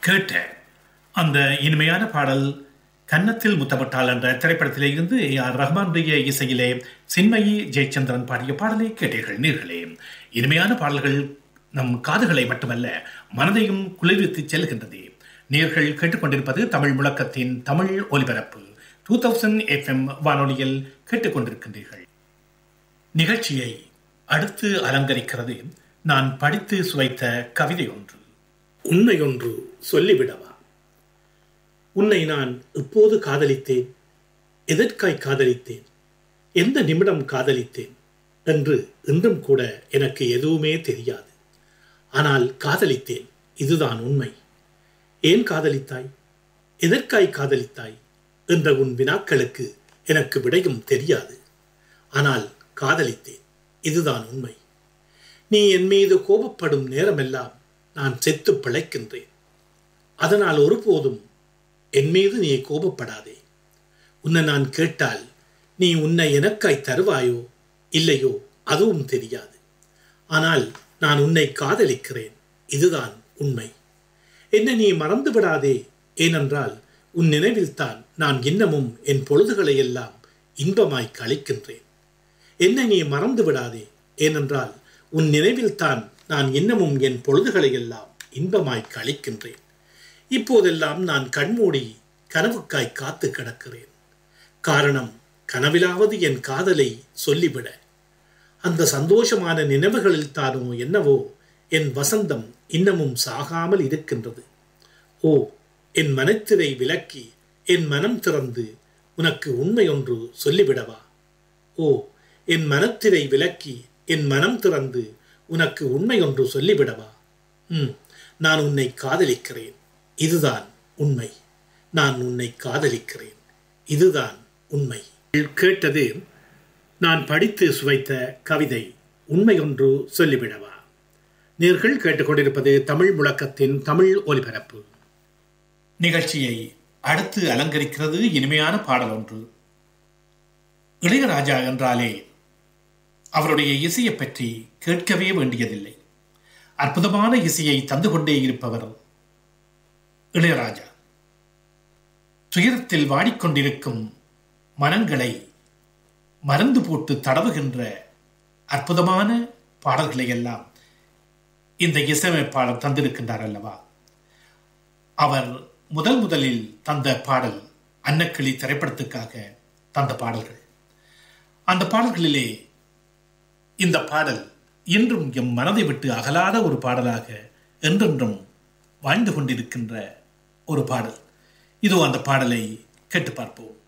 கேட்ட அந்த இனிமையான பாடல் கன்னத்தில் முத்தமிட்டால் என்ற திரைப்படத்திலே இருந்து AR ரஹ்மானுடைய இசையிலே சின்மயி ஜெயச்சந்திரன் பாடிய பாடலை கேட்டீர்கள். நீர்களே, இனிமையான பாடல்கள் நம் காதுகளை மட்டுமல்ல மனதையும் குளிர்வித்து செல்கின்றது. நேர்கள் கேட்டுக்கொண்டிருப்பது தமிழ் முழக்கத்தின் தமிழ் ஒலிபரப்பு 2000 FM வானொலியில் கேட்டுக்கொண்டிருக்கின்றீர்கள். நிகழ்ச்சியை அடுத்து அலங்கரிக்கிறது நான் படித்து சுவைத்த கவிதை ஒன்று. உண்மை ஒன்று சொல்லிவிடவா? உன்னை நான் எப்போது காதலித்தேன், எதற்காய் காதலித்தேன், எந்த நிமிடம் காதலித்தேன் என்று இன்றும் கூட எனக்கு எதுவுமே தெரியாது. ஆனால் காதலித்தேன், இதுதான் உண்மை. ஏன் காதலித்தாய், எதற்காய் காதலித்தாய் என்ற உன் வினாக்களுக்கு எனக்கு விடையும் தெரியாது. ஆனால் காதலித்தேன், இதுதான் உண்மை. நீ என் மீது கோபப்படும் நேரமெல்லாம் நான் செத்து பிழைக்கின்றேன். அதனால் ஒருபோதும் என் மீது நீ கோபப்படாதே. உன்னை நான் கேட்டால் நீ உன்னை எனக்காய் தருவாயோ இல்லையோ அதுவும் தெரியாது. ஆனால் நான் உன்னை காதலிக்கிறேன், இதுதான் உண்மை. என்னை நீ மறந்து விடாதே, ஏனென்றால் உன் நினைவில்தான் நான் இன்னமும் என் பொழுதுகளை எல்லாம் இன்பமாய் கழிக்கின்றேன். என்னை நீ மறந்து விடாதே, ஏனென்றால் உன் நினைவில்தான் நான் இன்னமும் என் பொழுதுகளை எல்லாம் இன்பமாய் கழிக்கின்றேன். இப்போதெல்லாம் நான் கண்மூடி கனவுக்காய் காத்து கிடக்கிறேன். காரணம், கனவிலாவது என் காதலை சொல்லிவிட. அந்த சந்தோஷமான நினைவுகளில் தானோ என்னவோ என் வசந்தம் இன்னமும் சாகாமல் இருக்கின்றது. ஓ, என் மனத்திரை விலக்கி என் மனம் திறந்து உனக்கு உண்மை ஒன்று சொல்லிவிடவா? ஓ, என் மனத்திரை விலக்கி என் மனம் திறந்து உனக்கு உண்மை ஒன்று சொல்லிவிடவா? நான் உன்னை காதலிக்கிறேன், இதுதான் உண்மை. நான் உன்னை காதலிக்கிறேன், இதுதான் உண்மை. கேட்டது நான் படித்து சுவைத்த கவிதை உண்மை ஒன்று சொல்லிவிடவா. நேர்கள் கேட்டுக்கொண்டிருப்பது தமிழ் முழக்கத்தின் தமிழ் ஒலிபரப்பு. நிகழ்ச்சியை அடுத்து அலங்கரிக்கிறது இனிமையான பாடல் ஒன்று. இளையராஜா என்றாலே அவருடைய இசையை பற்றி கேட்கவே வேண்டியதில்லை. அற்புதமான இசையை தந்து கொண்டே இருப்பவர் இளையராஜா. துயரத்தில் வாடிக்கொண்டிருக்கும் மனங்களை மருந்து போட்டு தடவுகின்ற அற்புதமான பாடல்களை எல்லாம் இந்த இசையமைப்பாளர் தந்திருக்கின்றார் அல்லவா. அவர் முதலில் தந்த பாடல் அன்னக்கிளி திரைப்படத்துக்காக தந்த பாடல்கள். அந்த பாடல்களிலே இந்த பாடல் இன்றும் எம் மனதை விட்டு அகலாத ஒரு பாடலாக என்றென்றும் வாழ்ந்து கொண்டிருக்கின்ற ஒரு பாடல். இதோ அந்த பாடலை கேட்டு பார்ப்போம்.